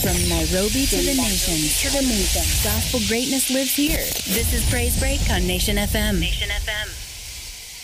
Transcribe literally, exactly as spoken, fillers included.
From Nairobi to the nations, to the nation, gospel greatness lives here. This is Praise Break on Nation F M. Nation F M.